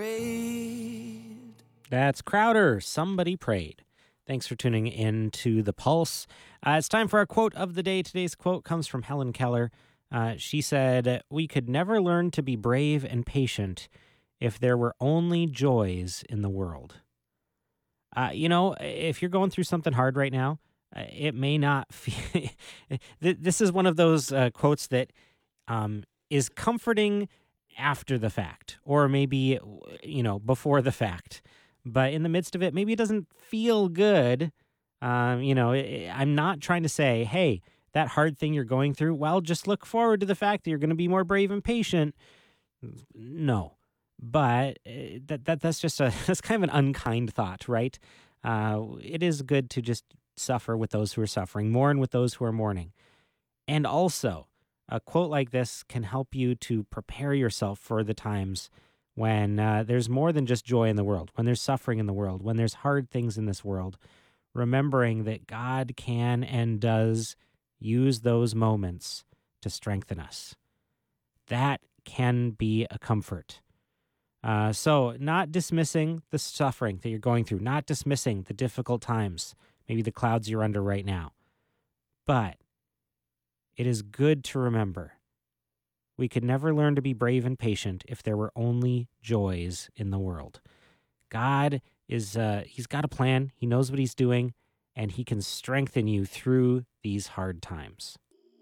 That's Crowder. Somebody prayed. Thanks for tuning in to The Pulse. It's time for our quote of the day. Today's quote comes from Helen Keller. She said, "We could never learn to be brave and patient if there were only joys in the world." If you're going through something hard right now, it may not feel. This is one of those quotes that is comforting after the fact, or maybe, before the fact. But in the midst of it, maybe it doesn't feel good. I'm not trying to say, hey, that hard thing you're going through, well, just look forward to the fact that you're going to be more brave and patient. No, but that's just that's kind of an unkind thought, right? It is good to just suffer with those who are suffering, mourn with those who are mourning. And also, a quote like this can help you to prepare yourself for the times when there's more than just joy in the world, when there's suffering in the world, when there's hard things in this world, remembering that God can and does use those moments to strengthen us. That can be a comfort. So, not dismissing the suffering that you're going through, not dismissing the difficult times, maybe the clouds you're under right now, but it is good to remember we could never learn to be brave and patient if there were only joys in the world. God he's got a plan. He knows what he's doing, and he can strengthen you through these hard times.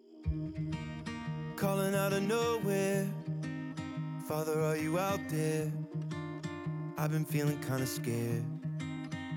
Calling out of nowhere, Father, are you out there? I've been feeling kind of scared.